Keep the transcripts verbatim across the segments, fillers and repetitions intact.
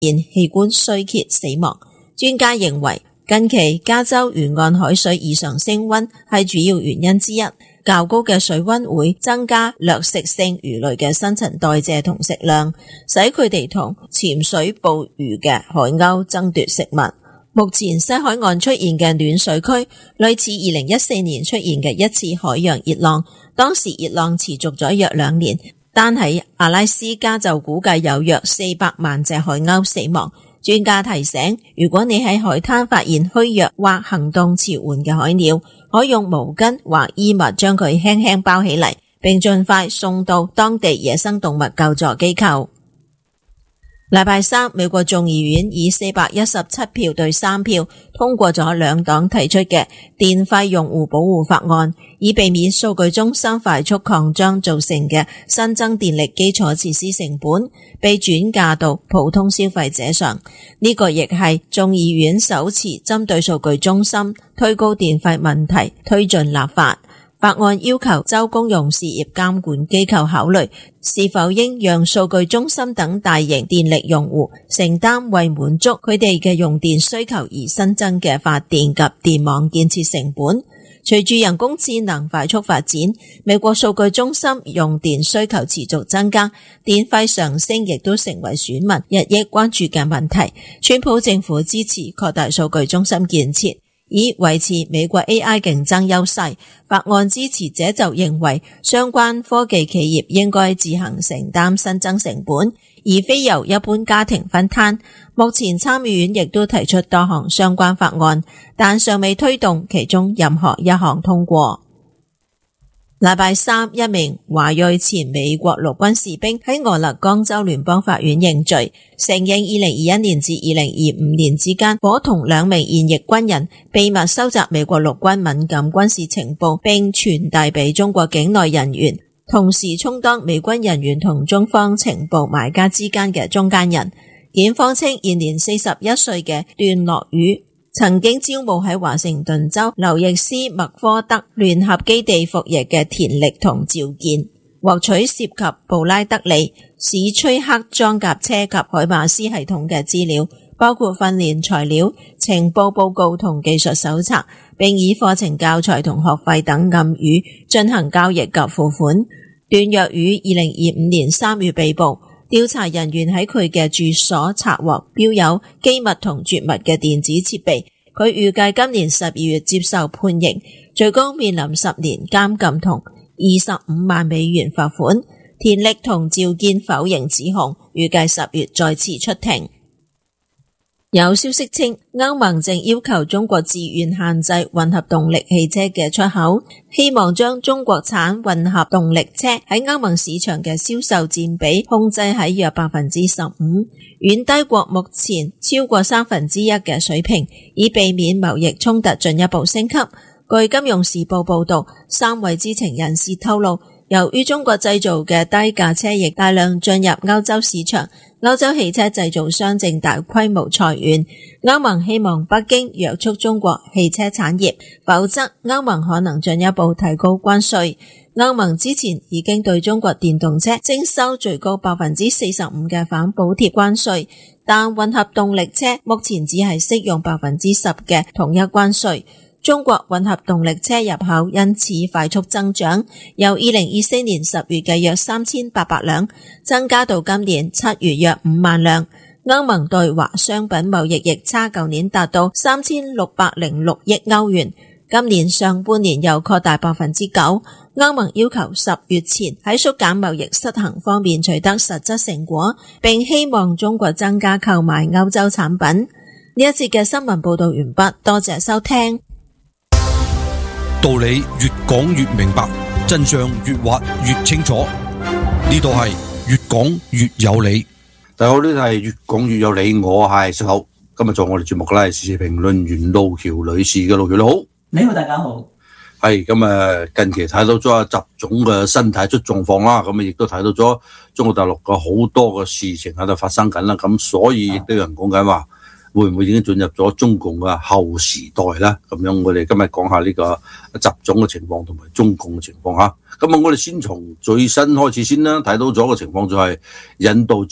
現器官衰竭死亡。專家認為，近期加州沿岸海水異常升溫係主要原因之一。較高嘅水溫會增加掠食性魚類嘅新陳代謝同食量，使佢哋同潛水捕魚嘅海鷗爭奪食物。目前西海岸出現嘅暖水區類似二零一四年出現嘅一次海洋熱浪，當時熱浪持續咗約兩年，單喺阿拉斯加就估計有約四百萬隻海鷗死亡。專家提醒，如果你喺海灘發現虛弱或行動遲緩嘅海鳥，可用毛巾或衣物將佢輕輕包起嚟，並盡快送到當地野生動物救助機構。禮拜三，美國眾議院以四百一十七票對三票通過咗兩黨提出嘅電費用戶保護法案，以避免數據中心快速擴張造成嘅新增電力基礎設施成本被轉嫁到普通消費者上。呢個亦係眾議院首次針對數據中心推高電費問題推進立法。法案要求州公用事業監管機構考慮是否應讓數據中心等大型電力用戶承擔為滿足佢哋嘅用電需求而新增嘅發電及電網建設成本。隨住人工智能快速發展，美國數據中心用電需求持續增加，電費上升亦都成為選民日益關注嘅問題。川普政府支持擴大數據中心建設，以維持美國 A I 競爭優勢。法案支持者就認為，相關科技企業應該自行承擔新增成本，而非由一般家庭分攤。目前參議院亦都提出多項相關法案，但尚未推動其中任何一項通過。禮拜三，一名華裔前美國陸軍士兵喺俄勒岡州聯邦法院認罪，承認二零二一年至二零二五年之間，夥同兩名現役軍人秘密收集美國陸軍敏感軍事情報，並傳遞俾中國境內人員，同時充當美軍人員同中方情報買家之間嘅中間人。檢方稱，現年四十一歲嘅段樂宇曾經招募喺華盛頓州劉易斯麥科德聯合基地服役嘅田力同趙健，獲取涉及布拉德利、史崔克裝甲車及海馬斯系統嘅資料，包括訓練材料、情報報告同技術手冊，並以課程教材同學費等暗語進行交易及付款。段若宇二零二五年三月被捕，調查人員喺佢嘅住所查獲標有機密同絕密嘅電子設備，佢預計今年十二月接受判刑，最高面臨十年監禁同二十五萬美元罰款。田力同趙健否認指控，預計十月再次出庭。有消息稱，歐盟正要求中國自願限制混合動力汽車嘅出口，希望將中國產混合動力車喺歐盟市場嘅銷售佔比控制喺約百分之十五，遠低過目前超過三分之一嘅水平，以避免貿易衝突進一步升級。據金融時報報道，三位知情人士透露，由於中國製造嘅低價車亦大量進入歐洲市場，歐洲汽車製造商正大規模裁員。歐盟希望北京約束中國汽車產業，否則歐盟可能進一步提高關稅。歐盟之前已經對中國電動車徵收最高百分之四十五嘅反補貼關稅，但混合動力車目前只係適用百分之十嘅統一關稅。中國混合動力車入口因此快速增長，由二零二四年十月嘅約三千八百輛增加到今年七月約五萬輛。歐盟對華商品貿易逆差舊年達到三千六百零六億歐元，今年上半年又擴大百分之九。歐盟要求十月前喺縮減貿易失衡方面取得實質成果，並希望中國增加購買歐洲產品。呢一節嘅新聞報道完畢，多謝收聽。 道理越講越明白，真相越挖越清楚。呢度係越講越有理。 大家好，呢度係越講越有理，我係石頭。今日做我哋節目嘅咧係時事評論員路橋女士嘅。路橋你好。 你好，大家好。 係咁啊！近期睇到咗阿習總嘅身體出狀況啦，咁啊亦都睇到咗中國大陸嘅好多嘅事情喺度發生緊啦。咁所以亦都有人講緊話，會唔會已經進入咗中共嘅後時代咧？咁樣我哋今日講下呢個習總嘅情況同埋中共嘅情況嚇。咁啊，我哋先從最新開始先啦，睇到咗嘅情況就係引渡之行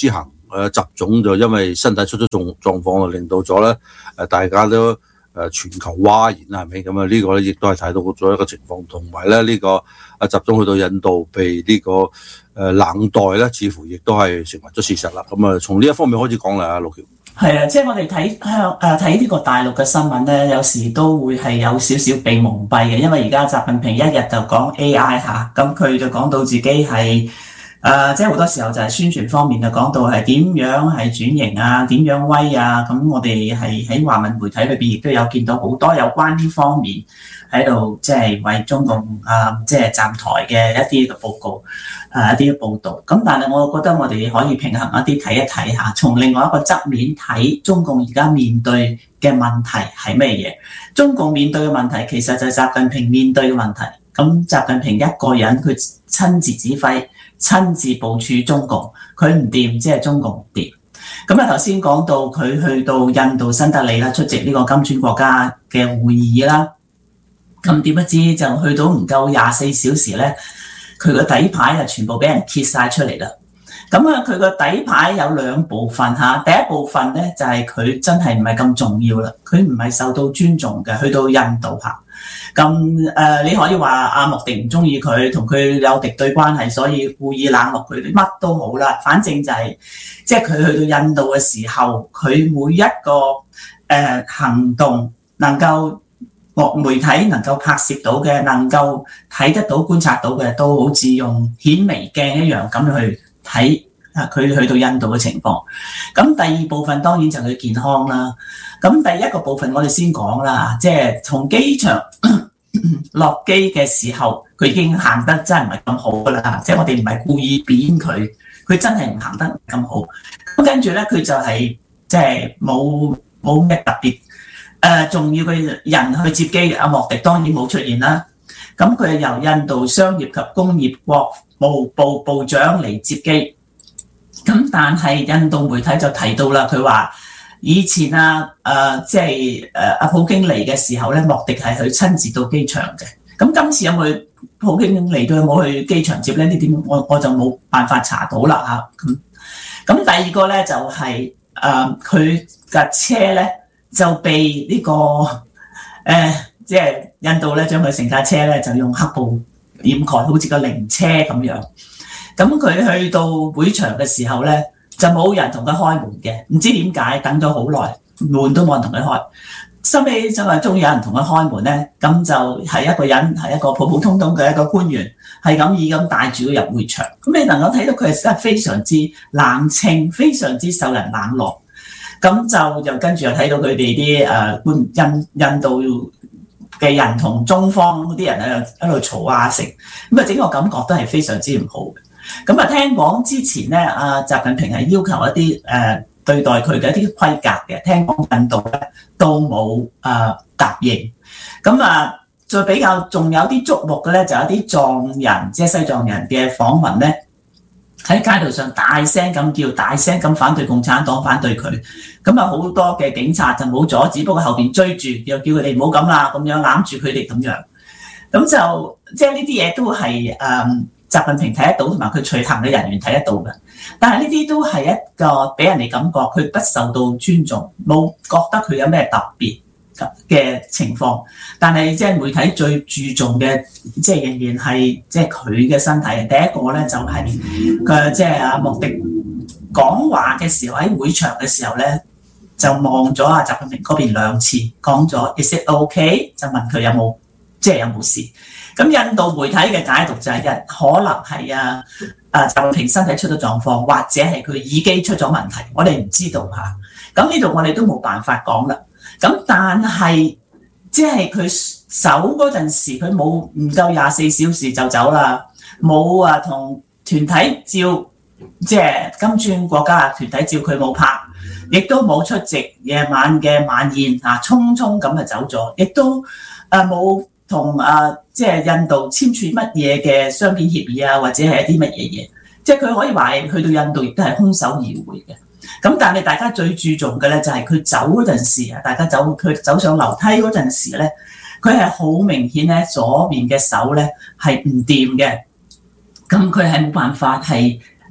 誒習總就因為身體出咗狀狀況，令到咗咧誒大家都誒全球譁然啦，係咪咁啊？呢個咧亦都係睇到咗一個情況，同埋咧呢個阿習總去到印度被呢個誒冷待咧，似乎亦都係成為咗事實啦。咁啊，從呢一方面開始講嚟啊，陸橋。 係啊，即係我哋睇香誒睇呢個大陸嘅新聞咧，有時都會係有少少被蒙蔽嘅，因為而家習近平一日就講 A I 嚇，咁佢就講到自己係誒、呃，即係好多時候就係宣傳方面就講到係點樣係轉型啊，點樣威啊，咁我哋係喺華文媒體裏邊亦都有見到好多有關呢方面喺度，即係為中共啊、呃，即係站台嘅一啲嘅報告。誒、呃、一啲報導，咁但係我覺得我哋可以平衡一啲睇一睇下，從另外一個側面睇中共而家面對嘅問題係咩嘢？中共面對嘅問題其實就係習近平面對嘅問題。咁習近平一個人佢親自指揮、親自部署中共，佢唔掂，即係中共唔掂。咁啊頭先講到佢去到印度新德里啦，出席呢個金磚國家嘅會議啦，咁點不知就去到唔夠廿四小時咧。佢個底牌就全部俾人揭晒出嚟啦。咁啊，佢個底牌有兩部分嚇。第一部分咧就係、是、佢真係唔係咁重要啦，佢唔係受到尊重嘅。去到印度嚇，咁誒、呃、你可以話阿莫迪唔中意佢，同佢有敵對關係，所以故意冷落佢，乜都好啦。反正就係即係佢去到印度嘅時候，佢每一個誒、呃、行動能夠媒體能夠拍攝到嘅，能夠睇得到、觀察到嘅，都好似用顯微鏡一樣咁去睇啊！佢去到印度嘅情況。咁第二部分當然就係佢健康啦。咁第一個部分我哋先講啦，即係從機場落機嘅時候，佢已經行得真係唔係咁好噶啦。即係我哋唔係故意扁佢，佢真係唔行得咁好。咁跟住咧，佢就係即係冇冇咩特別。誒重要嘅人去接機，阿莫迪當然冇出現啦。咁佢係由印度商業及工業國務部部長嚟接機。咁但係印度媒體就提到啦，佢話以前啊誒即係誒阿普京嚟嘅時候咧，莫迪係去親自到機場嘅。咁今次有冇普京嚟到有冇去機場接咧？呢點我我就冇辦法查到啦嚇。咁咁第二個咧就係誒佢架車咧。就被呢、這個誒，即、呃、係、就是、印度咧，將佢成架車咧就用黑布掩蓋，好似個靈車咁樣。咁佢去到會場嘅時候咧，就冇人同佢開門嘅，唔知點解等咗好耐，門都冇人同佢開。收尾就話終於有人同佢開門咧，咁就係一個人，係一個普普通通嘅一個官員，係咁以咁帶住佢入會場。咁你能夠睇到佢係真係非常之冷清，非常之受人冷落。咁就又跟住又睇到佢哋啲誒官印印度嘅人同中方嗰啲人喺度喺度嘈啊食，咁啊整個感覺都係非常之唔好嘅。咁啊聽講之前咧，阿習近平係要求一啲誒、呃、對待佢嘅一啲規格嘅，聽講印度咧都冇誒、呃、答應。咁啊再比較仲有啲矚目嘅咧，就有啲藏人即係西藏人嘅訪問咧。喺街道上大聲咁叫，大聲咁反對共產黨，反對佢。咁啊好多嘅警察就冇阻止，不過後邊追住又叫佢哋唔好咁啦，咁樣攬住佢哋咁樣。咁就即係呢啲嘢都係誒習近平睇得到，同埋佢隨行嘅人員睇得到嘅。但係呢啲都係一個俾人哋感覺佢不受到尊重，冇覺得佢有咩特別嘅情況。但係即係媒體最注重嘅，即係仍然係即係佢嘅身體。第一個咧就係佢即係阿莫迪講話嘅時候，喺會場嘅時候咧，就望咗阿習近平嗰邊兩次，講咗 Is it OK？ 就問佢有冇即係有冇事。咁印度媒體嘅解讀就係、是、可能係啊啊習近平身體出咗狀況，或者係佢耳機出咗問題，我哋唔知道嚇。咁呢度我哋都冇辦法講啦。咁但係即係佢走嗰陣時，佢冇唔夠廿四小時就走啦，冇啊同團體照，即係金磚國家嘅團體照，佢冇拍，亦都冇出席夜晚嘅晚宴啊，匆匆咁就走咗，亦都誒冇同啊即係印度簽署乜嘢嘅雙邊協議啊，或者係一啲乜嘢嘢，即係佢可以話去到印度亦都係空手而回嘅。咁但係大家最注重嘅咧就係佢走嗰陣時啊，大家走佢走上樓梯嗰陣時咧，佢係好明顯咧左面嘅手咧係唔掂嘅，咁佢係冇辦法係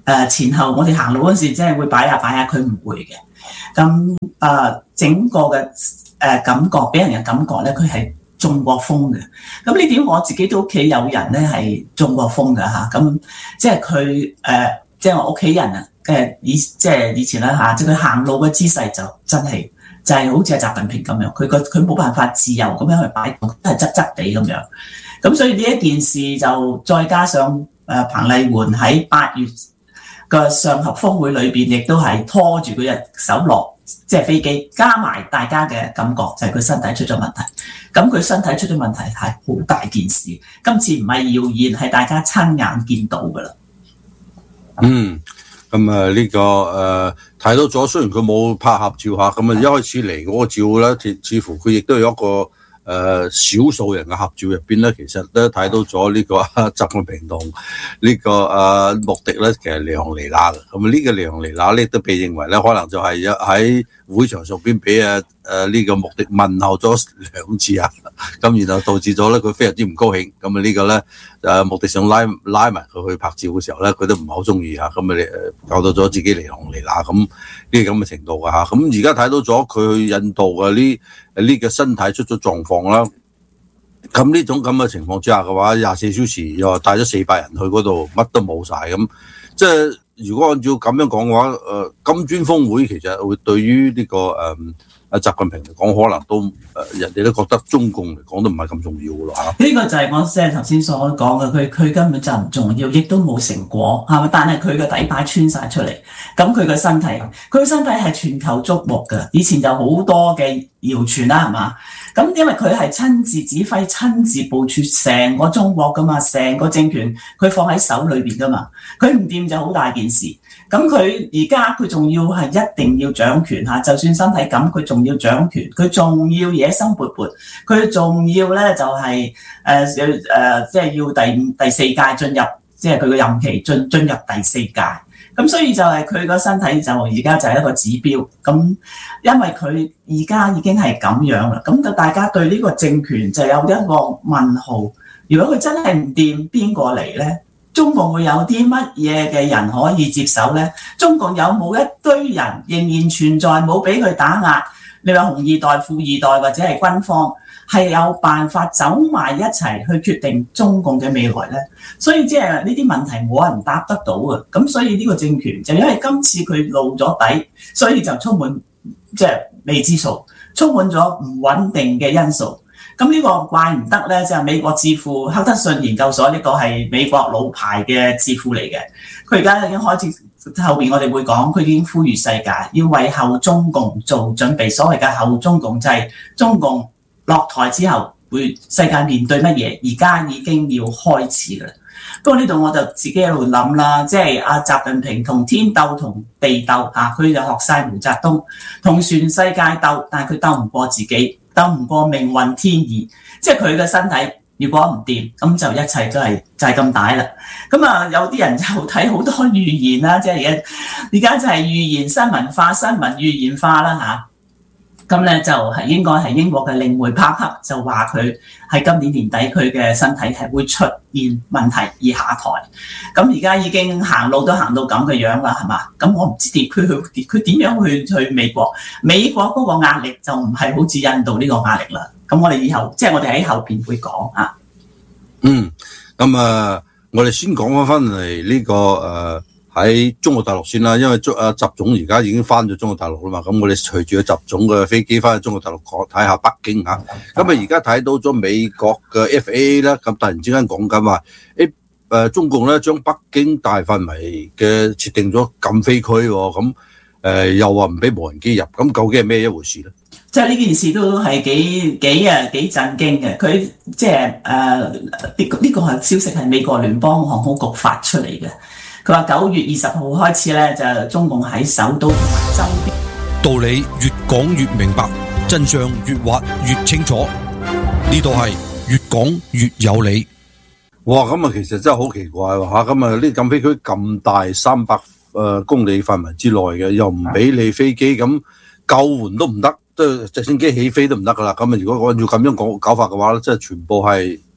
誒前後我哋行路嗰時，即係會擺下擺下，佢唔會嘅。咁誒整個嘅誒感覺，俾人嘅感覺咧，佢係中過風嘅。咁呢點我自己都屋企有人咧係中過風嘅嚇。咁即係佢誒，即係我屋企人啊嘅以即係以前啦嚇，即係佢行路嘅姿勢就真係就係好似係習近平咁樣，佢個佢冇辦法自由咁樣去擺動，都係側側地咁樣。咁所以呢一件事就再加上誒彭麗媛喺八月嘅上合峰會裏邊，亦都係拖住佢隻手落即係飛機，加埋大家嘅感覺就係佢身體出咗問題。咁佢身體出咗問題係好大件事，今次唔係謠言，係大家親眼見到㗎啦。 嗯，咁啊呢個誒睇到咗，雖然佢冇拍合照嚇，咁啊一開始嚟嗰個照咧，似乎佢亦都有一個。誒、呃、少數人嘅合照入邊咧，其實都睇到咗呢、這個習近平同呢個誒穆迪咧，其實離行離迾嘅。咁呢個離行離迾咧，都被認為咧，可能就係喺會場上邊俾誒誒呢個穆迪問候咗兩次啊，咁然後導致咗咧佢非常之唔高興。咁啊呢個咧誒穆迪想拉拉埋佢去拍照嘅時候咧，佢都唔係好中意啊。咁啊誒搞到咗自己離行離迾咁呢個咁嘅程度㗎嚇。咁而家睇到咗佢去印度嘅呢呢個身體出咗狀況啦。咁呢種咁嘅情況之下嘅話，廿四小時又話帶咗四百人去嗰度，乜都冇晒咁。即係如果按照咁樣講嘅話，誒、呃、金磚峰會其實會對於呢、這個誒阿習近平嚟講，可能都誒、呃、人哋都覺得中共嚟講都唔係咁重要咯嚇。 呢個就係我即係頭先所講嘅，佢佢根本就唔重要，亦都冇成果，係咪？但係佢嘅底牌穿晒出嚟，咁佢嘅身體，佢嘅身體係全球矚目嘅。以前就好多嘅謠傳啦，係嘛？咁因為佢係親自指揮、親自部署成個中國噶嘛，成個政權佢放喺手裏邊噶嘛，佢唔掂就好大件事。咁佢而家佢仲要係一定要掌權嚇，就算身體咁，佢仲要掌權，佢仲要野心勃勃，佢仲要咧就係誒誒，即係要第五、第四屆進入，即係佢嘅任期進進入第四屆。咁所以就係佢個身體就而家就係一個指標。咁因為佢而家已經係咁樣啦，咁就大家對呢個政權就有一個問號。如果佢真係唔掂，邊個嚟咧？中共會有啲乜嘢嘅人可以接手呢？中共有冇一堆人仍然存在，冇俾佢打壓？你話紅二代、富二代或者係軍方係有辦法走埋一齊去決定中共嘅未來呢？所以即係呢啲問題冇人答得到嘅。咁所以呢個政權就因為今次佢露咗底，所以就充滿即係未知數，充滿咗唔穩定嘅因素。咁呢個怪唔得咧，就係美國智庫赫德遜研究所，呢個係美國老牌嘅智庫嚟嘅。佢而家已經開始後邊我哋會講，佢已經呼籲世界要為後中共做準備。所謂嘅後中共就係中共落台之後會世界面對乜嘢，而家已經要開始啦。不過呢度我就自己喺度諗啦，即係阿習近平同天鬥同地鬥啊，佢就學晒毛澤東同全世界鬥，但係佢鬥唔過自己。鬥唔過命運天意，即係佢嘅身體如果唔掂，咁就一切都係就係咁大啦。咁啊，有啲人就睇好多預言啦，即係而家而家就係預言新聞化、新聞預言化啦嚇。咁咧就係應該係英國嘅領匯帕克就話佢喺今年年底佢嘅身體係會出現問題而下台。咁而家已經行路都行到咁嘅樣啦，係嘛？咁我唔知點佢去佢點樣去去美國？美國嗰個壓力就唔係好似印度呢個壓力啦。咁我哋以後即係我哋喺後邊會講啊。 嗯，咁啊，我哋先講翻翻嚟呢個誒。呃喺中國大陸先啦，因為中啊習總而家已經翻咗中國大陸啦嘛，咁我哋隨住個習總嘅飛機翻去中國大陸講睇下北京嚇，咁啊而家睇到咗美國嘅 F A A 啦，咁突然之間講緊話，誒誒中共咧將北京大範圍嘅設定咗禁飛區喎，咁誒又話唔俾無人機入，咁究竟係咩一回事咧？ 即係呢件事都係幾幾啊幾震驚嘅，佢即係誒呢呢個係消息係美國聯邦航空局發出嚟嘅。佢話九月二十號開始咧，就中共喺首都同埋周邊道理越講越明白，真相越挖越清楚。呢度係越講越有理。 哇！咁啊，其實真係好奇怪喎嚇！咁啊，呢禁飛區咁大，三百誒公里範圍之內嘅，又唔俾你飛機，咁救援都唔得，即係直升機起飛都唔得噶啦。咁啊，如果按照咁樣講搞法嘅話咧，即係全部係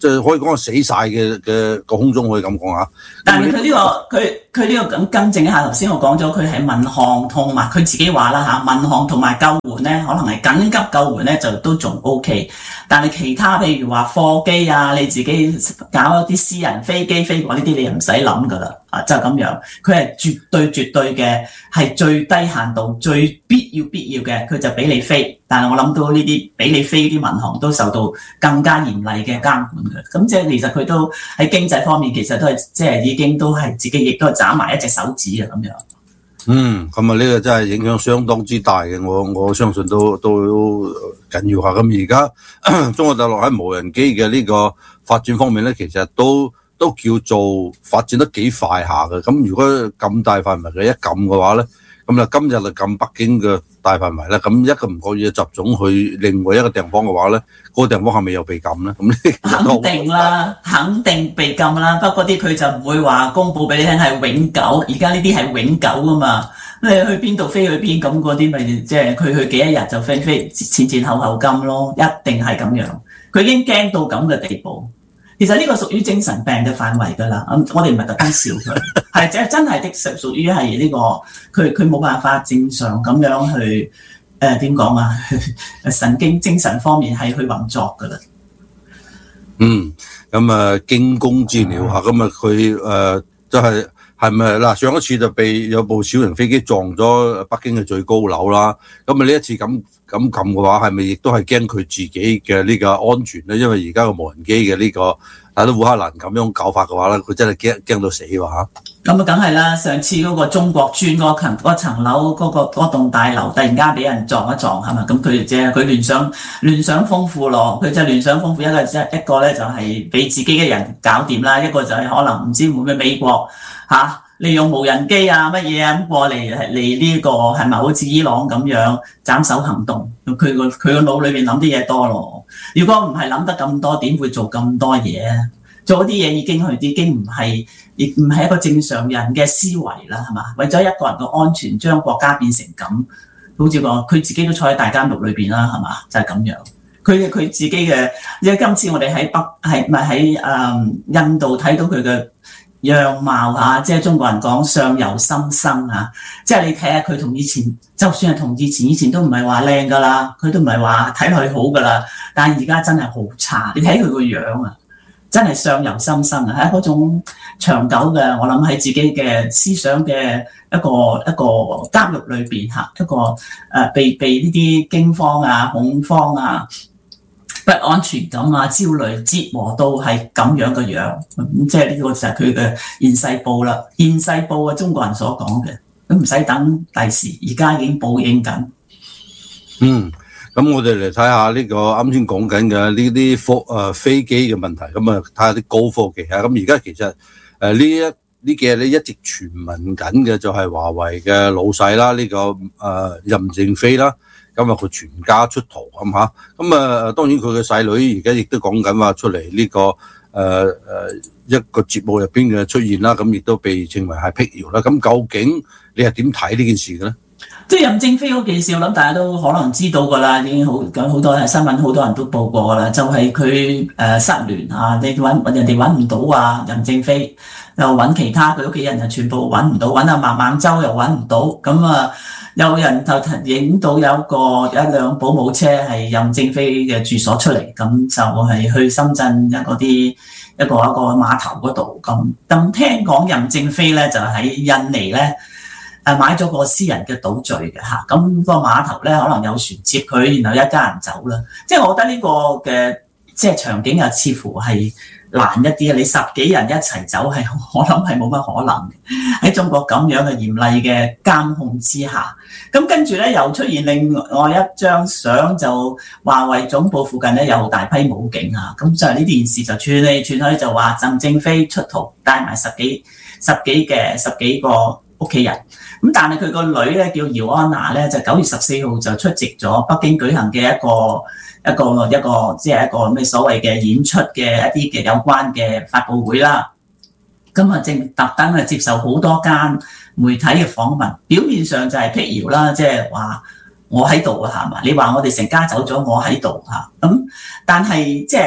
即係可以講係死晒嘅嘅個空中，可以咁講下。 但係佢呢個佢佢呢個咁更正一下，頭先我講咗佢係民航同埋佢自己話啦嚇，民航同埋救援咧，可能係緊急救援咧就都仲 OK， 但係其他譬如話貨機啊，你自己搞一啲私人飛機飛過呢啲，你又唔使諗噶啦，啊就咁樣，佢係絕對絕對嘅係最低限度最必要必要嘅，佢就俾你飛。但係我諗到呢啲俾你飛啲民航都受到更加嚴厲嘅監管嘅，咁即係其實佢都喺經濟方面其實都係即係已經都係自己亦都係斬埋一隻手指啊咁樣。 嗯，咁啊呢個真係影響相當之大嘅，我我相信都都緊要下。咁而家中國大陸喺無人機嘅呢個發展方面咧，其實都都叫做發展得幾快下嘅。咁如果咁大範圍嘅一撳嘅話咧，咁啊今日就撳北京嘅大範圍咧，咁一個唔覺意集中去另外一個地方嘅話咧，嗰、那個地方係咪又被禁咧？咁呢肯定啦，肯定被禁啦。不過啲佢就唔會話公佈俾你聽係永久，而家呢啲係永久噶嘛。你去邊度飛去邊，咁嗰啲咪即係佢去幾一日就飛飛前前後後禁咯，一定係咁樣。佢已經驚到咁嘅地步。其實呢個屬於精神病嘅範圍㗎啦，我哋唔係特登笑佢，係真真係的屬屬於係呢個佢佢冇辦法正常咁樣去誒點講啊？神經精神方面係去運作㗎啦。 嗯，咁啊驚弓之鳥嚇，咁啊佢誒即係係咪嗱？上一次就被有部小型飛機撞咗北京嘅最高樓啦，咁啊呢一次咁咁撳嘅話，係咪亦都係驚佢自己嘅呢個安全咧？因為而家個無人機嘅呢個睇到烏克蘭咁樣搞法嘅話咧，佢真係驚驚到死喎嚇！咁啊， 梗係啦！上次嗰個中國村嗰層嗰層樓嗰個嗰棟大樓突然間俾人撞一撞係嘛？咁佢即係佢聯想聯想豐富咯，佢就聯想豐富一個即係一個咧就係俾自己嘅人搞掂啦，一個就係可能唔知會唔會美國嚇。啊利用無人機啊乜嘢啊咁過嚟嚟呢個係咪好似伊朗咁樣斬首行動？佢個佢個腦裏面諗啲嘢多咯。如果唔係諗得咁多，點會做咁多嘢啊？做啲嘢已經係已經唔係亦唔係一個正常人嘅思維啦，係嘛？為咗一個人嘅安全，將國家變成咁，好似個佢自己都坐喺大監獄裏邊啦，係嘛？就係、是、咁樣。佢佢自己嘅，因為今次我哋喺北係咪喺誒印度睇到佢嘅樣貌嚇，即係中國人講相由心生嚇，即係你睇下佢同以前，就算係同以前，以前都唔係話靚噶啦，佢都唔係話睇落去好噶啦，但係而家真係好差。你睇佢個樣啊，真係相由心生啊，係嗰種長久嘅，我諗喺自己嘅思想嘅一個一個監獄裏邊嚇，一個誒、呃、被被呢啲驚慌啊、恐慌啊、不安全感啊、焦慮折磨到係咁樣嘅樣，咁即係呢個就係佢嘅現世報啦。現世報啊，中國人所講嘅，咁唔使等第時，而家已經報應緊。 嗯，咁我哋嚟睇下呢個啱先講緊嘅呢啲科誒飛機嘅問題，咁啊睇下啲高科技啊。咁而家其實誒呢、呃、一呢幾日咧一直傳聞緊嘅就係華為嘅老細啦，呢、這個誒、呃、任正非啦。咁啊，佢全家出逃咁嚇，咁啊當然佢嘅細女而家亦都講緊話出嚟呢、這個誒誒、呃、一個節目入邊嘅出現啦，咁亦都被稱為係辟謠啦。咁究竟你係點睇呢件事嘅咧？ 即係任正非嗰件事，我諗大家都可能知道㗎啦，已經好咁好多新聞，好多人都報過㗎啦。就係佢誒失聯啊，你揾人哋揾唔到啊，任正非又揾其他佢屋企人就全部揾唔到，揾阿孟晚舟又揾唔到，咁啊。有人就影到有一個一輛保姆車係任正非嘅住所出嚟，咁就係去深圳一個啲一個一個碼頭嗰度。咁咁聽講任正非咧就喺印尼咧誒買咗個私人嘅島嶼嘅嚇，咁個碼頭咧可能有船接佢，然後一家人走啦。即係我覺得呢個嘅即係場景啊，似乎係難一啲啊！你十幾人一齊走係，我諗係冇乜可能嘅。喺中國咁樣嘅嚴厲嘅監控之下，咁跟住咧又出現另外一張相，就華為總部附近咧有大批武警啊！咁就係呢件事就傳嚟傳去，就話任正非出逃，帶埋十幾十幾嘅十幾個屋企人。咁但係佢個女咧叫姚安娜咧，就九月十四號就出席咗北京舉行嘅一個。一個一個即係一個咩所謂嘅演出嘅一啲嘅有關嘅發佈會啦，咁啊正特登啊接受好多間媒體嘅訪問，表面上就係辟謠啦，即係話我喺度啊，係嘛？你話我哋成家走咗，我喺度嚇，咁但係即係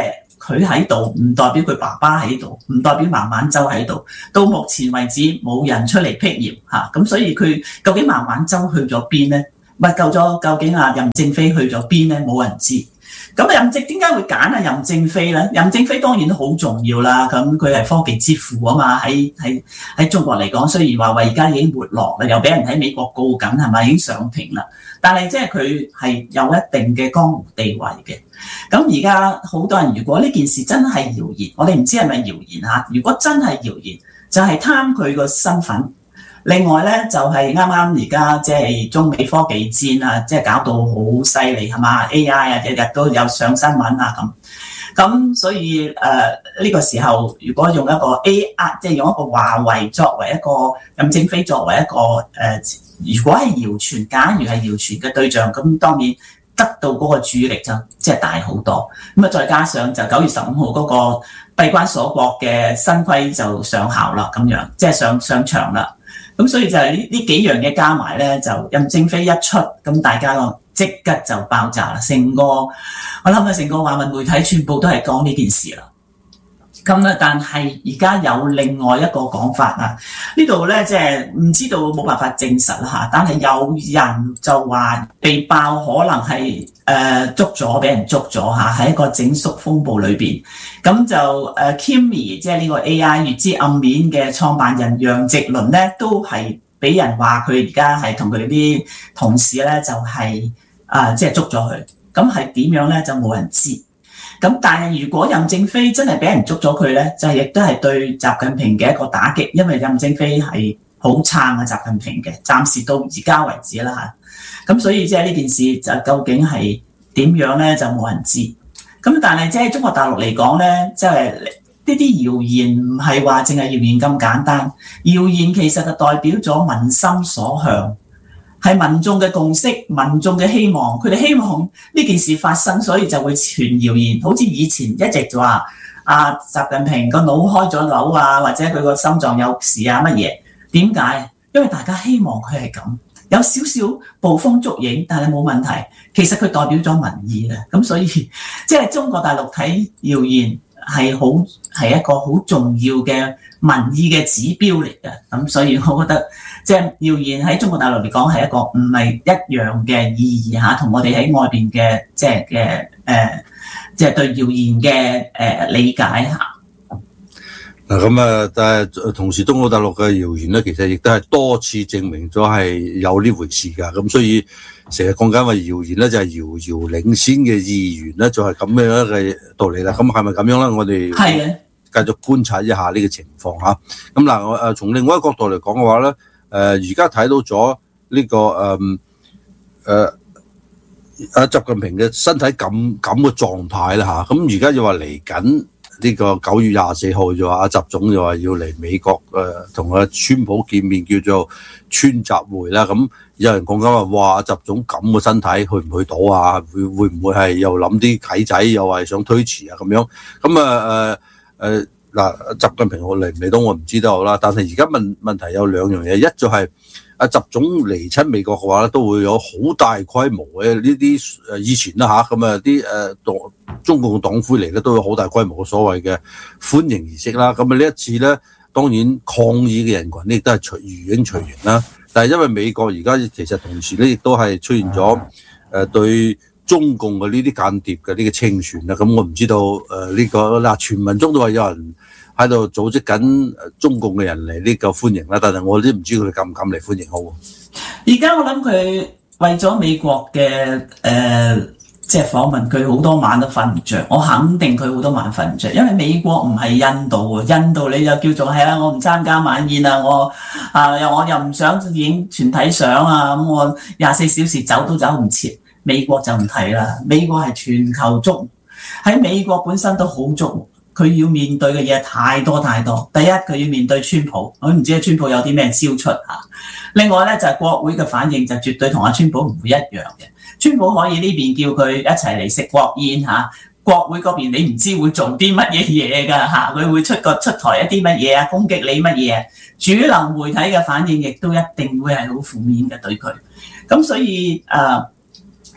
佢喺度，唔代表佢爸爸喺度，唔代表孟晚舟喺度。到目前為止冇人出嚟辟謠嚇，咁所以佢究竟孟晚舟去咗邊咧？唔係救咗究竟啊任正非去咗邊咧？冇人知。咁任正點解會揀啊任正非咧？任正非當然都好重要啦，咁佢係科技之父啊嘛，喺喺喺中國嚟講，雖然華為而家已經沒落啦，又俾人喺美國告緊係咪已經上庭啦，但係即係佢係有一定嘅江湖地位嘅。咁而家好多人如果呢件事真係謠言，我哋唔知係咪謠言嚇，如果真係謠言，就係貪佢個身份。另外咧就係啱啱而家即係中美科技戰啊，即係搞到好犀利係嘛 ？A I 啊，日日都有上新聞啊咁。咁所以誒呢、呃這個時候，如果用一個 A I， 即係用一個華為作為一個任正非作為一個誒、呃，如果係謠傳，假如係謠傳嘅對象，咁當然得到嗰個注意力就即係大好多。咁啊，再加上就九月十五號嗰個閉關鎖國嘅新規就上效啦，咁樣即係上上場啦。咁所以就係呢呢幾樣嘢加埋咧，就任正非一出，咁大家個即刻就爆炸啦！成個我諗啊，成個華文媒體全部都係講呢件事啦。咁咧，但係而家有另外一個講法啊，呢度咧即係唔知道冇辦法證實啦嚇，但係有人就話被爆可能係誒、呃、捉咗，俾人捉咗嚇，喺一個整肅風暴裏邊。咁就誒 Kimi 即係呢個 A I 月之暗面嘅創辦人楊直倫咧，都係俾人話佢而家係同佢啲同事咧就係啊即係捉咗佢。咁係點樣咧就冇人知。咁但係如果任正非真係俾人捉咗佢咧，就係亦都係對習近平嘅一個打擊，因為任正非係好撐啊習近平嘅，暫時到而家為止啦嚇。咁所以即係呢件事就究竟係點樣咧，就冇人知。咁但係即係中國大陸嚟講咧，即係呢啲謠言唔係話淨係謠言咁簡單，謠言其實就代表咗民心所向。係民眾嘅共識，民眾嘅希望，佢哋希望呢件事發生，所以就會傳謠言。好似以前一直就話啊，習近平個腦開咗瘤啊，或者佢個心臟有事啊乜嘢？點解？因為大家希望佢係咁，有少少捕風捉影，但係冇問題。其實佢代表咗民意嘅，咁所以即係中國大陸睇謠言係好係一個好重要嘅民意嘅指標嚟嘅。咁所以我覺得。即係謠言喺中國大陸嚟講係一個唔係一樣嘅意義嚇，同我哋喺外邊嘅即係嘅誒，即係對謠言嘅誒理解嚇。 嗱咁啊，但係同時中國大陸嘅謠言咧，其實亦都係多次證明咗係有呢回事㗎。咁所以成日講緊話謠言咧，就係遙遙領先嘅意願咧，就係咁樣嘅道理啦。咁係咪咁樣咧？我哋係繼續觀察一下呢個情況嚇。咁嗱，我誒從另外一個角度嚟講嘅話咧。誒而家睇到咗呢、這個誒誒阿習近平嘅身體咁咁嘅狀態啦嚇，咁而家又話嚟緊呢個九月廿四號就話阿習總就話要嚟美國誒同阿川普見面，叫做川習會啦。咁有人講緊話，哇！阿習總咁嘅身體去唔去到啊？會會唔會係又諗啲計仔，又係想推遲啊咁樣？咁啊誒誒。嗱，習近平我嚟唔嚟到我唔知道啦，但係而家問問題有兩樣嘢，一就係阿習總嚟親美國嘅話咧，都會有好大規模嘅呢啲誒以前啦嚇，咁啊啲誒黨中共黨魁嚟咧都有好大規模嘅所謂嘅歡迎儀式啦。咁啊呢一次咧，當然抗議嘅人群亦都係隨如影隨形啦。但係因為美國而家其實同時咧亦都係出現咗誒對中共嘅呢啲間諜嘅呢個清算啦。咁我唔知道誒呢個嗱，傳聞中都話有人喺度組織緊中共嘅人嚟呢個歡迎啦，但係我都唔知佢哋敢唔敢嚟歡迎好。 而家我諗佢為咗美國嘅誒、呃，即係訪問，佢好多晚都瞓唔着。我肯定佢好多晚瞓唔着，因為美國唔係印度啊，印度你就叫做係啊，我唔參加晚宴啊，我啊又我又唔想影全體相啊，咁我廿四小時走都走唔切。美國就唔睇啦，美國係全球矚，喺美國本身都好矚。佢要面對嘅嘢太多太多。第一，佢要面對川普，我唔知川普有啲咩招出嚇。另外咧就係、是、國會嘅反應就絕對同阿川普唔會一樣嘅。川普可以呢邊叫佢一齊嚟食國宴嚇，國會嗰邊你唔知會做啲乜嘢嘢㗎嚇，佢會出個出台一啲乜嘢啊，攻擊你乜嘢。主流媒體嘅反應亦都一定會係好負面嘅對佢。咁所以誒。呃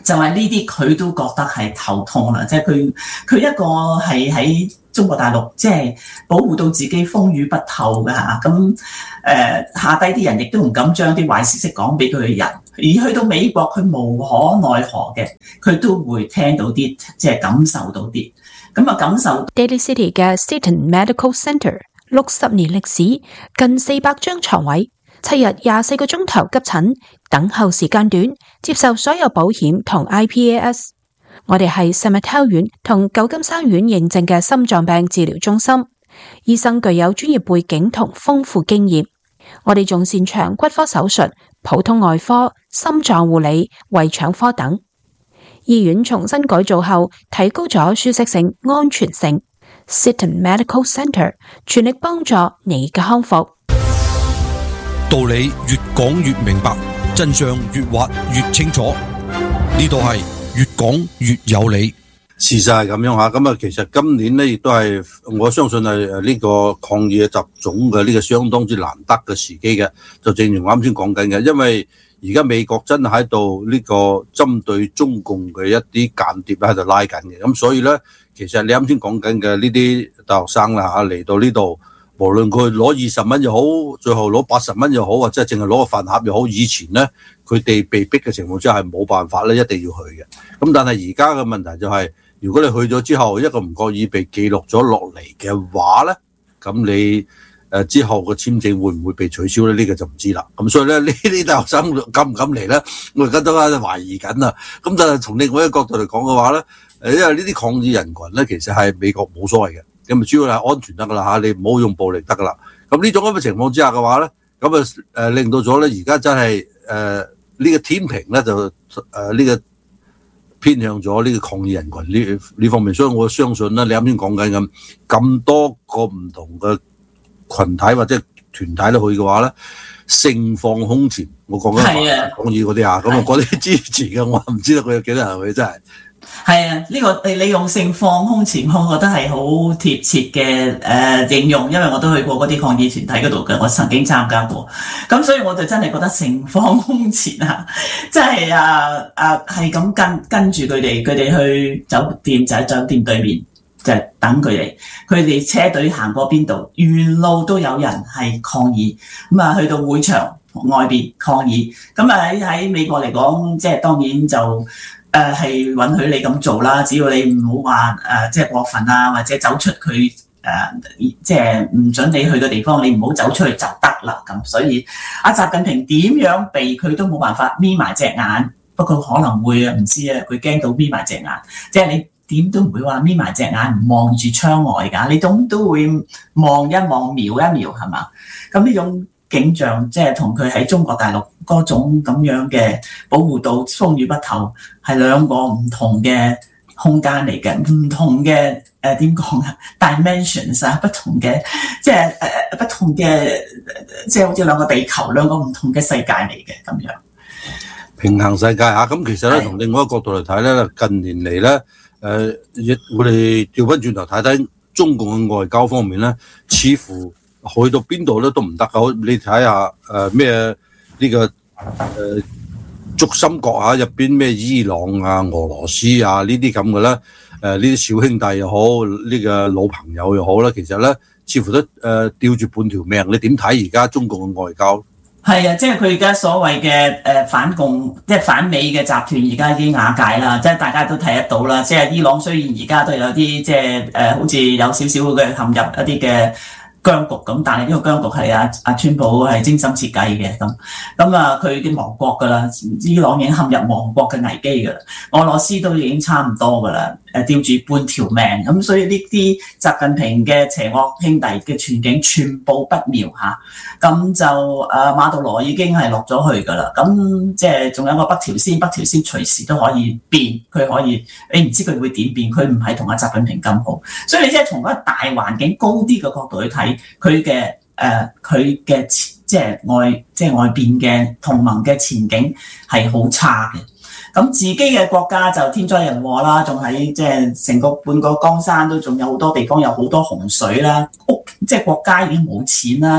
就係呢啲佢都覺得係頭痛啦，即係佢佢一個係喺中國大陸，即係保護到自己風雨不透嘅嚇，咁誒、呃、下低啲人亦都唔敢將啲壞消息講俾佢嘅人，而去到美國佢無可奈何嘅，佢都會聽到啲，即係感受到啲，咁啊感受。 Daly City 嘅 Seton Medical Centre 六十年歷史，近四百張床位，七日廿四個鐘頭急診，等候時間短，接受所有保險同 I P A S。我哋係聖馬竇院同舊金山院認證嘅心臟病治療中心，醫生具有專業背景同豐富經驗。我哋仲擅長骨科手術、普通外科、心臟護理、胃腸科等。醫院重新改造後，提高咗舒適性、安全性。Seton Medical Centre 全力幫助你嘅康復。 道理越講越明白，真相越挖越清楚。呢度係越講越有理。 事實係咁樣嚇，咁啊其實今年咧亦都係我相信係誒呢個抗議嘅集種嘅呢個相當之難得嘅時機嘅，就正如我啱先講緊嘅，因為而家美國真係喺度呢個針對中共嘅一啲間諜喺度拉緊嘅，咁所以咧其實你啱先講緊嘅呢啲大學生啦嚇嚟到呢度，無論佢攞二十蚊又好，最後攞八十蚊又好，或者係淨係攞個飯盒又好，以前咧佢哋被逼嘅情況之下係冇辦法咧，一定要去嘅。咁但係而家嘅問題就係、是，如果你去咗之後一個唔覺意被記錄咗落嚟嘅話咧，咁你誒之後嘅簽證會唔會被取消咧？呢、這個就唔知啦。咁所以咧呢啲大學生敢唔敢嚟咧？我而家都喺度懷疑緊啊。咁但係從另外一個角度嚟講嘅話咧，誒因為呢啲抗議人群咧，其實係美國冇所謂嘅。咁啊，主要係安全得噶啦嚇，你唔好用暴力得噶啦。咁呢種咁嘅情況之下嘅話咧，咁啊誒令到咗咧，而家真係誒呢個天平咧就誒呢、呃這個偏向咗呢個抗議人群呢呢方面。所以我相信咧，你啱先講緊咁咁多個唔同嘅群體或者團體都去嘅話咧，盛況空前。我講緊抗議嗰啲啊，咁啊嗰啲支持嘅，我唔知道佢有幾多人去，真係。 係啊，呢、這個你你用盛況空前，我覺得係好貼切嘅誒、呃、形容，因為我都去過嗰啲抗議團體嗰度嘅，我曾經參加過，咁所以我就真係覺得盛況空前啊！即係啊啊係咁跟跟住佢哋，佢哋去酒店就喺酒店對面就係等佢哋，佢哋車隊行過邊度，沿路都有人係抗議，咁啊去到會場外邊抗議，咁啊喺喺美國嚟講，即係當然就。誒係、呃、允許你咁做啦，只要你唔好話誒即係過分啊，或者走出佢誒、呃、即係唔準你去嘅地方，你唔好走出去就得啦。咁所以阿習近平點樣避佢都冇辦法眯埋隻眼，不過可能會唔知啊，佢驚到眯埋隻眼，即係你點都唔會話眯埋隻眼唔望住窗外㗎，你總都會望一望、瞄一瞄係嘛？咁呢種景象即係同佢喺中國大陸嗰種咁樣嘅保護到風雨不透，係兩個唔同嘅空間嚟嘅，唔同嘅誒點講啊 dimensions 啊，不同嘅即係誒、呃、不同嘅即係好似兩個地球，兩個唔同嘅世界嚟嘅咁樣。 平衡世界嚇，咁其實咧，從另外一個角度嚟睇咧，近年嚟咧，誒，我哋調翻轉頭睇睇中共嘅外交方面咧，似乎去到邊度咧都唔得㗎。你睇下誒咩呢個誒軸心國嚇入邊咩伊朗啊、俄羅斯啊呢啲咁嘅咧，誒呢啲小兄弟又好，呢個老朋友又好啦，其實咧似乎都誒吊住半條命。你點睇而家中共嘅外交？ 係啊，即係佢而家所謂嘅誒反共，即係反美嘅集團，而家已經瓦解啦。即係大家都睇得到啦。即係伊朗雖然而家都有啲即係誒，好似有少少嘅陷入一啲嘅僵局咁，但係呢個僵局係阿阿川普係精心設計嘅咁。咁啊，佢已經亡國噶啦，伊朗已經陷入亡國嘅危機噶啦。俄羅斯都已經差唔多噶啦，誒吊住半條命。咁所以呢啲習近平嘅邪惡兄弟嘅全景全部不妙嚇。咁就誒馬杜羅已經係落咗去噶啦。咁即係仲有個北朝鮮，北朝鮮隨時都可以變，佢可以你唔知佢會點變，佢唔係同阿習近平咁好。所以你即係從一個大環境高啲嘅角度去睇。佢嘅誒佢嘅即係外即係外邊嘅同盟嘅前景係好差嘅，咁自己嘅國家就天災人禍啦，仲喺即係成個半個江山都仲有好多地方有好多洪水啦，屋即係國家已經冇錢啦，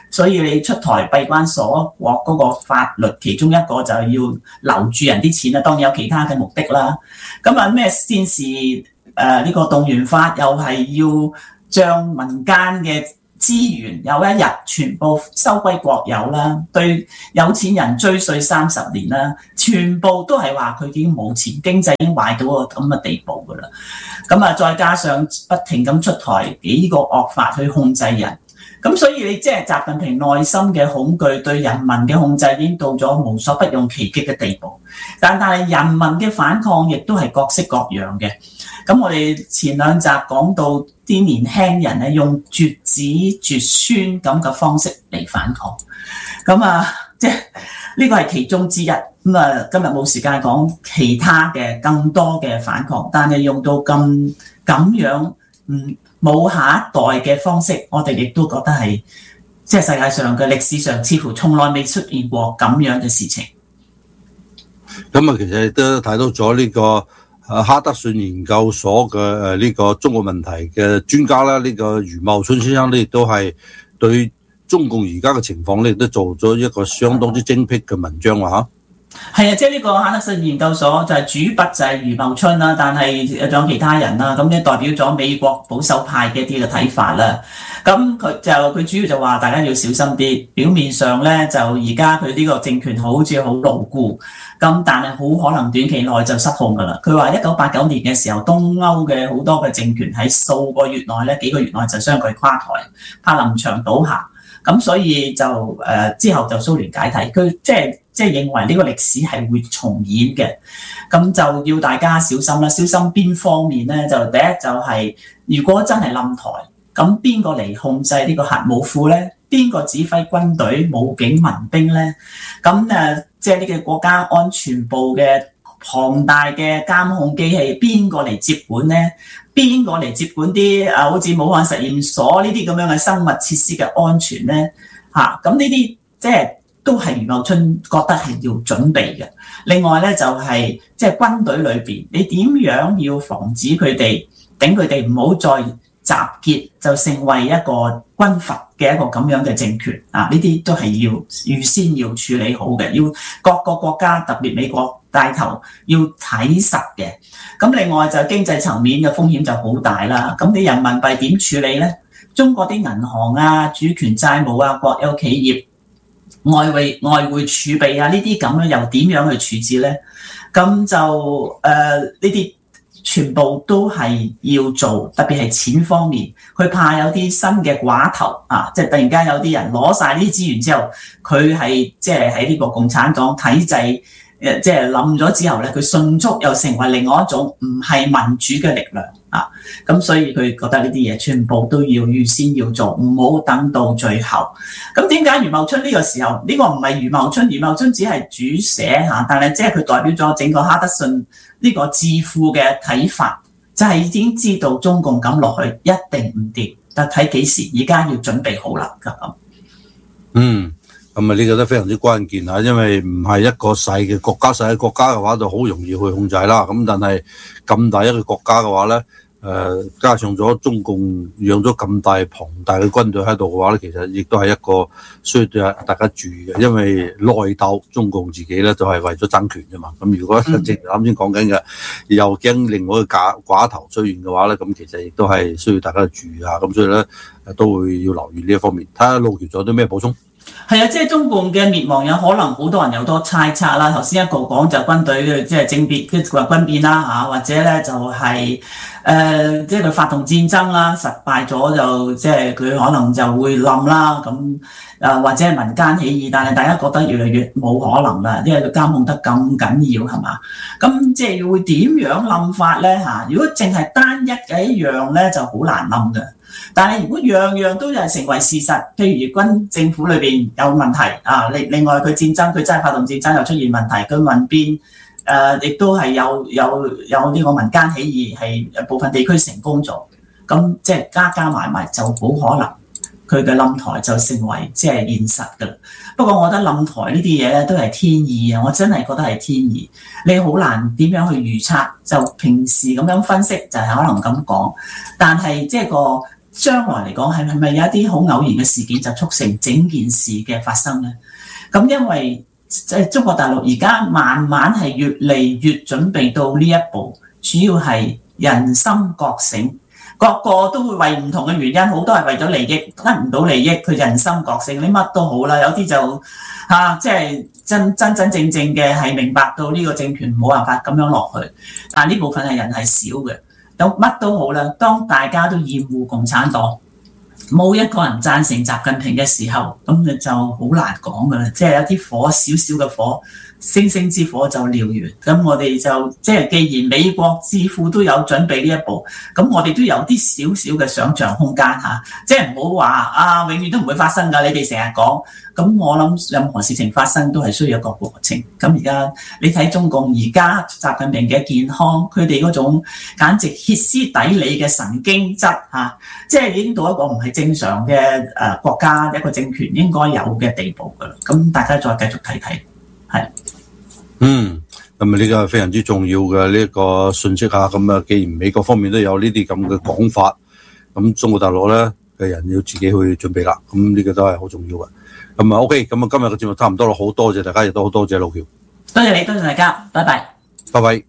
所以你出台閉關鎖國嗰個法律，其中一個就係要留住人啲錢啦，當然有其他嘅目的啦。咁啊咩先是誒呢個動員法，又係要將民間嘅資源有一日全部收歸國有啦，對有錢人追稅三十年啦，全部都係話佢已經冇錢，經濟已經壞到個咁嘅地步噶啦。咁啊，再加上不停咁出台幾個惡法去控制人，咁所以你即係習近平內心嘅恐懼，對人民嘅控制已經到咗無所不用其極嘅地步。但但係人民嘅反抗亦都係各式各樣嘅。咁我哋前兩集講到啲年輕人咧，用絕子絕孫咁嘅方式嚟反抗，咁啊，即係呢個係其中之一。咁啊，今日冇時間講其他嘅更多嘅反抗，但係用到咁咁樣，嗯，冇下一代嘅方式，我哋亦都覺得係即係世界上嘅歷史上似乎從來未出現過咁樣嘅事情。 咁啊，其實都睇到咗呢個誒哈德遜研究所嘅誒呢個中國問題嘅專家啦，呢個余茂春先生咧，亦都係對中共而家嘅情況咧，亦都做咗一個相當之精闢嘅文章話嚇。 係啊，即係呢個哈德遜研究所就係主筆就係余茂春啦，但係仲有其他人啦，咁咧代表咗美國保守派嘅一啲嘅睇法啦。咁佢就佢主要就話大家要小心啲，表面上咧就而家佢呢個政權好似好牢固，咁但係好可能短期內就失控噶啦。佢話一九八九年嘅時候，東歐嘅好多嘅政權喺數個月內咧，幾個月內就相繼垮台，柏林牆倒下。咁所以就誒、呃、之後就蘇聯解體，佢即係即係認為呢個歷史係會重演嘅，咁就要大家小心啦。小心邊方面咧？就第一就係、是、如果真係冧台，咁邊個嚟控制呢個核武庫咧？邊個指揮軍隊、武警、民兵咧？咁誒，即係呢個國家安全部嘅龐大嘅監控機器，邊個嚟接管咧？邊個嚟接管啲啊？好似武漢實驗所呢啲咁樣嘅生物設施嘅安全咧？嚇，咁呢啲即係都係余茂春覺得係要準備嘅。另外咧就係即係軍隊裏邊，你點樣要防止佢哋，等佢哋唔好再集結，就成為一個軍閥嘅一個咁樣嘅政權啊！呢啲都係要預先要處理好嘅，要各個國家特別美國帶頭要睇實嘅。咁另外就經濟層面嘅風險就好大啦。咁你人民幣點處理咧？中國啲銀行啊、主權債務啊、國有企業、外匯外匯儲備啊，呢啲咁樣又點樣去處置咧？咁就誒呢啲全部都係要做，特別係錢方面，佢怕有啲新嘅寡頭啊，即係突然間有啲人攞晒呢啲資源之後，佢係即係喺呢個共產黨體制誒，即係冧咗之後咧，佢迅速又成為另外一種唔係民主嘅力量啊！咁所以佢覺得呢啲嘢全部都要預先要做，唔好等到最後。咁點解余茂春呢個時候呢、呢個唔係余茂春？余茂春只係主寫嚇，但係即係佢代表咗整個哈德遜呢個智庫嘅睇法，就係、是、已經知道中共咁落去一定唔掂，但睇幾時，而家要準備好啦咁。 嗯。咁啊，呢個都非常之關鍵啊，因為唔係一個細嘅國家，細嘅國家嘅話就好容易去控制啦。咁但係咁大一個國家嘅話咧，誒、呃、加上咗中共養咗咁大龐大嘅軍隊喺度嘅話咧，其實亦都係一個需要大家注意嘅，因為內鬥中共自己咧就係為咗爭權啫嘛。咁如果正如啱先講緊嘅，又驚另外一個寡寡頭出現嘅話咧，咁其實亦都係需要大家注意下。咁所以咧都會要留意呢一方面。睇下路橋仲有啲咩補充？ 係啊，即係中共嘅滅亡有可能好多人有多猜測啦。頭先一個講就軍隊嘅即係政變，即係話軍變啦嚇，或者咧就係、是、誒、呃、即係佢發動戰爭啦，失敗咗就即係佢可能就會冧啦咁誒，或者係民間起義，但係大家覺得越嚟越冇可能啦，因為佢監控得咁緊要係嘛？咁即係會點樣冧法咧嚇？如果淨係單一嘅一樣咧，就好難冧嘅。但係如果樣樣都係成為事實，譬如軍政府裏邊有問題啊，另另外佢戰爭佢真係發動戰爭又出現問題，佢民變誒亦都係有有有呢個民間起義係部分地區成功咗，咁即係加加埋埋就好可能佢嘅冧台就成為即係現實㗎啦。不過我覺得冧台呢啲嘢咧都係天意啊，我真係覺得係天意，你好難點樣去預測，就平時咁樣分析就係可能咁講，但係即係個將來嚟講係係咪有一啲好偶然嘅事件就促成整件事嘅發生咧？咁因為即係中國大陸而家慢慢係越嚟越準備到呢一步，主要係人心覺醒，個個都會為唔同嘅原因，好多係為咗利益，得唔到利益，佢人心覺醒，你乜都好啦，有啲就嚇即係真真真正正嘅係明白到呢個政權冇辦法咁樣落去，但係呢部分係人係少嘅。有乜都好啦，當大家都厭惡共產黨，冇一個人贊成習近平嘅時候，咁你就好難講噶啦。即係有啲火，少少嘅火，星星之火就燎原。咁我哋就即係既然美國智庫都有準備呢一步，咁我哋都有啲少少嘅想像空間嚇。即係唔好話啊，永遠都唔會發生㗎。你哋成日講，咁我諗任何事情發生都係需要一個過程。咁而家你睇中共而家習近平嘅健康，佢哋嗰種簡直歇斯底里嘅神經質嚇，即係已經到一個唔係正常嘅誒國家一個政權應該有嘅地步㗎啦。咁大家再繼續睇睇，係。 嗯，咁啊呢個係非常之重要嘅呢一個信息嚇。咁啊，既然美國方面都有呢啲咁嘅講法，咁中國大陸咧嘅人要自己去準備啦。咁呢個都係好重要嘅。咁啊 OK，咁啊今日嘅節目差唔多啦，好多謝大家，亦都好多謝路橋。 多謝你，多謝大家，拜拜。 拜拜。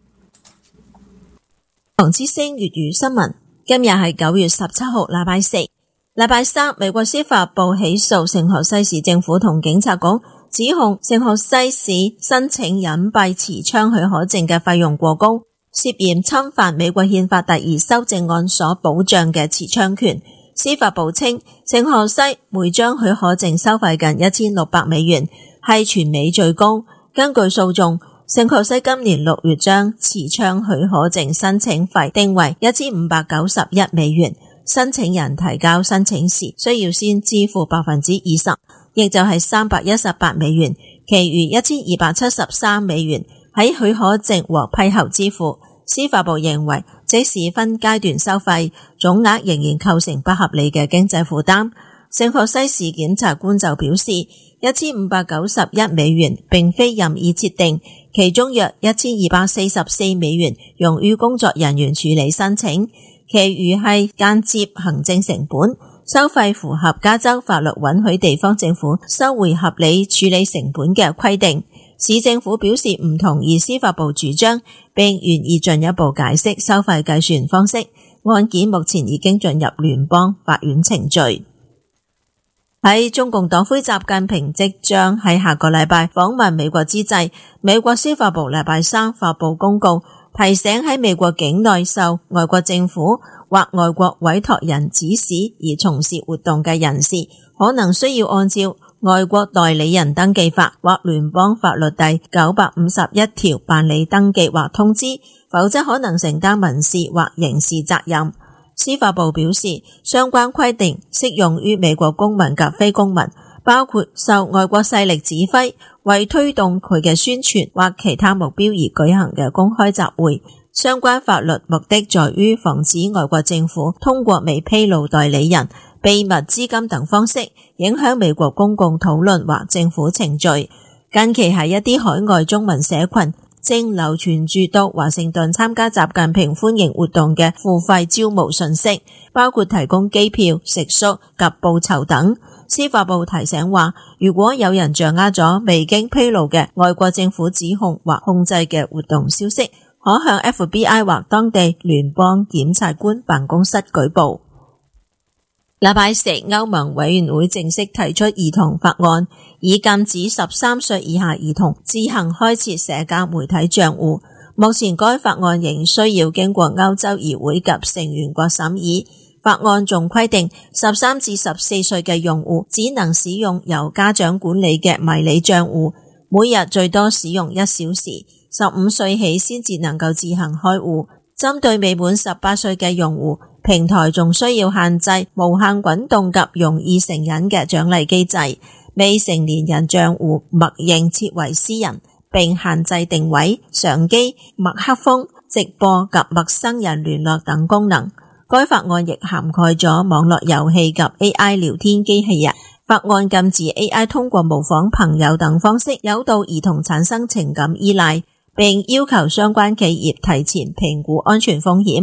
黃之聲粵語新聞，今日係九月十七號，禮拜四。禮拜三，美國司法部起訴聖荷西市政府同警察局，指控聖荷西市申請隱蔽持槍許可證嘅費用過高，涉嫌侵犯美國憲法第二修正案所保障嘅持槍權。司法部稱，聖荷西每張許可證收費近一千六百美元，係全美最高。根據訴訟，聖荷西今年六月將持槍許可證申請費定為一千五百九十一美元。申請人提交申請時需要先支付百分之二十，亦就係三百一十八美元，其餘一千二百七十三美元喺許可證獲批後支付。司法部認為，即使分階段收費，總額仍然構成不合理嘅經濟負擔。聖荷西市檢察官就表示，一千五百九十一美元並非任意設定，其中約一千二百四十四美元用於工作人員處理申請，其餘係間接行政成本。收費符合加州法律允許地方政府收回合理處理成本嘅規定。市政府表示唔同意司法部主張，並願意進一步解釋收費計算方式。案件目前已經進入聯邦法院程序。喺中共黨魁習近平即將喺下個禮拜訪問美國之際，美國司法部禮拜三發布公告，提醒喺美國境內受外國政府或外國委託人指使而從事活動嘅人士，可能需要按照外國代理人登記法或聯邦法律第九百五十一條辦理登記或通知，否則可能承擔民事或刑事責任。司法部表示，相關規定適用於美國公民及非公民，包括受外國勢力指揮，為推動佢嘅宣傳或其他目標而舉行嘅公開集會。相關法律目的在於防止外國政府通過未披露代理人、秘密資金等方式影響美國公共討論或政府程序。近期喺一啲海外中文社群正流傳住到華盛頓參加習近平歡迎活動嘅付費招募信息，包括提供機票、食宿及報酬等。司法部提醒話，如果有人掌握咗未經披露嘅外國政府指控或控制嘅活動消息，可向 F B I 或當地聯邦檢察官辦公室舉報。禮拜四，歐盟委員會正式提出兒童法案，以禁止十三歲以下兒童自行開設社交媒體賬戶。目前該法案仍需要經過歐洲議會及成員國審議。法案仲規定，十三至十四歲嘅用戶只能使用由家長管理嘅迷你賬戶，每日最多使用一小時。十五歲起先至能夠自行開戶。針對未滿十八歲嘅用戶，平台仲需要限制無限滾動及容易成癮嘅獎勵機制。未成年人賬戶默認設為私人，並限制定位、相機、麥克風、直播及陌生人聯絡等功能。該法案亦涵蓋咗網絡遊戲及 A I 聊天機器人。法案禁止 A I 通過模仿朋友等方式誘導兒童產生情感依賴，並要求相關企業提前評估安全風險，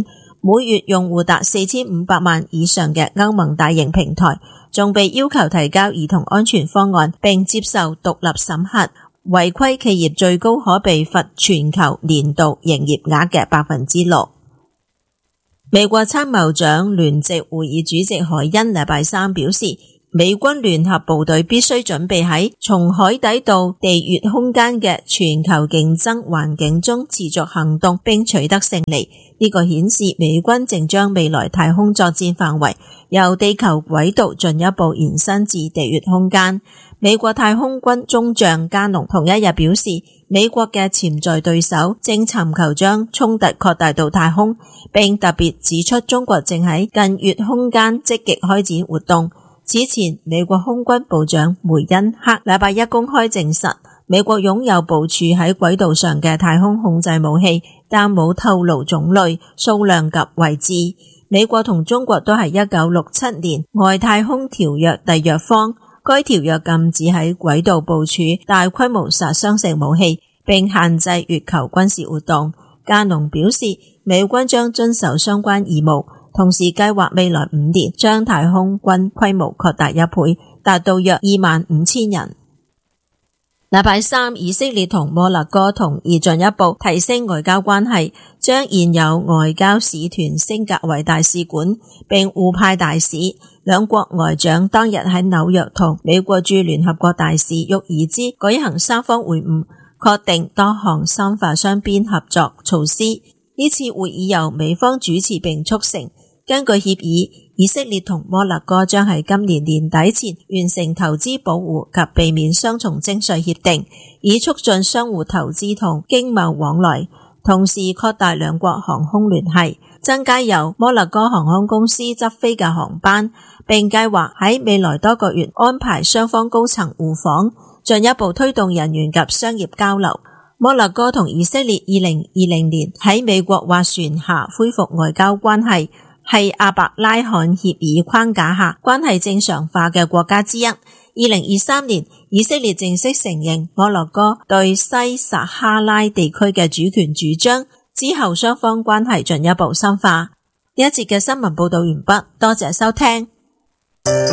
每月用戶達四千五百萬以上嘅歐盟大型平台，仲被要求提交兒童安全方案並接受獨立審核。違規企業最高可被罰全球年度營業額嘅百分之六。美國參謀長聯席會議主席海恩禮拜三表示，美軍聯合部隊必須準備喺從海底到地月空間嘅全球競爭環境中持續行動並取得勝利。呢個顯示美軍正將未來太空作戰範圍由地球軌道進一步延伸至地月空間。美國太空軍中將加農同一日表示，美國嘅潛在對手正尋求將衝突擴大到太空，並特別指出中國正喺近月空間積極開展活動。此前，美國空軍部長梅恩克禮拜一公開證實，美國擁有部署喺軌道上嘅太空控制武器，但冇透露種類、數量及位置。美國同中國都係一九六七年外太空條約締約方，該條約禁止喺軌道部署大規模殺傷性武器，並限制月球軍事活動。加農表示，美軍將遵守相關義務，同時計劃未來五年將太空軍規模擴大一倍，達到約二萬五千人。禮拜三，以色列同摩洛哥同意進一步提升外交關係，將現有外交使團升格為大使館，並互派大使。兩國外長當日喺紐約同美國駐聯合國大使沃爾茲舉行三方會晤，確定多項深化雙邊合作措施。呢次會議由美方主持並促成。根據協議，以色列同摩洛哥將喺今年年底前完成投資保護及避免雙重徵稅協定，以促進相互投資同經貿往來，同時擴大兩國航空聯繫，增加由摩洛哥航空公司執飛嘅航班，並計劃喺未來多個月安排雙方高層互訪，進一步推動人員及商業交流。摩洛哥同以色列二零二零年喺美國斡旋下恢復外交關係，係阿伯拉罕協議框架下關係正常化嘅國家之一。二零二三年，以色列正式承認摩洛哥對西撒哈拉地區嘅主權主張，之後雙方關係進一步深化。呢一節嘅新聞報道完畢，多謝收聽。